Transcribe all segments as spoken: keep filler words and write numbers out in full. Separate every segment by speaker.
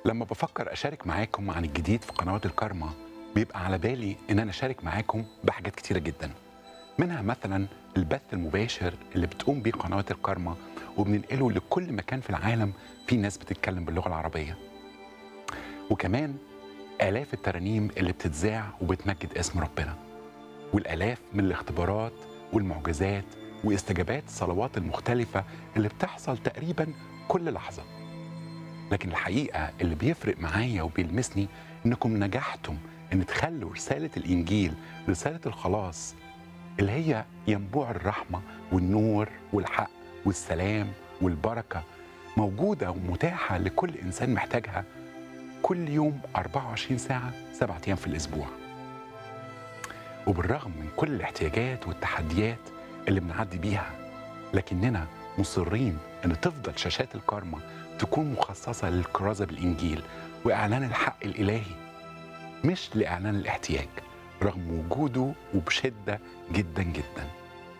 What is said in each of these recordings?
Speaker 1: لما بفكر أشارك معاكم عن الجديد في قنوات الكارما بيبقى على بالي إن أنا أشارك معاكم بحاجات كتيرة جدا، منها مثلا البث المباشر اللي بتقوم بيه قنوات الكارما وبننقله لكل مكان في العالم في ناس بتتكلم باللغة العربية، وكمان آلاف الترانيم اللي بتتذاع وبتمجد اسم ربنا، والآلاف من الاختبارات والمعجزات واستجابات الصلوات المختلفة اللي بتحصل تقريبا كل لحظة. لكن الحقيقة اللي بيفرق معايا وبيلمسني إنكم نجحتم إن تخلوا رسالة الإنجيل، رسالة الخلاص اللي هي ينبوع الرحمة والنور والحق والسلام والبركة، موجودة ومتاحة لكل إنسان محتاجها كل يوم أربعة وعشرين ساعة سبعة أيام في الأسبوع. وبالرغم من كل الاحتياجات والتحديات اللي بنعدي بيها، لكننا مصرين إن تفضل شاشات الكارما تكون مخصصة للكرازة بالإنجيل وإعلان الحق الإلهي، مش لإعلان الاحتياج، رغم وجوده وبشدة جدا جدا.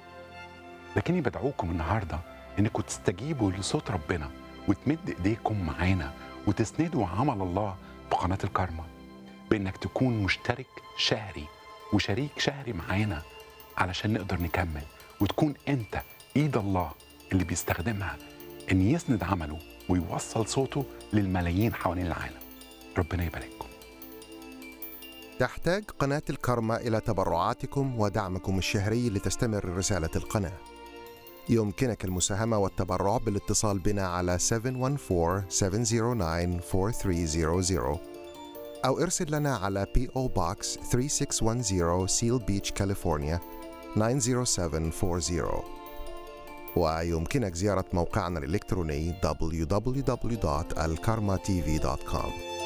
Speaker 1: لكني بدعوكم النهاردة إنكم تستجيبوا لصوت ربنا وتمد إيديكم معانا وتسندوا عمل الله في قناة الكارما بإنك تكون مشترك شهري وشريك شهري معانا علشان نقدر نكمل، وتكون أنت إيد الله اللي بيستخدمها إن يسند عمله ويوصل صوته للملايين حوالين العالم. ربنا يبارككم.
Speaker 2: تحتاج قناة الكارما إلى تبرعاتكم ودعمكم الشهري لتستمر رسالة القناة. يمكنك المساهمة والتبرع بالاتصال بنا على سبعة واحد أربعة سبعة صفر تسعة أربعة ثلاثة صفر صفر أو ارسل لنا على بي أو Box ثلاثة ستة واحد صفر سيل بيتش كاليفورنيا تسعة صفر سبعة أربعة صفر. ويمكنك زيارة موقعنا الإلكتروني دبليو دبليو دبليو دوت الكارما تي في دوت كوم.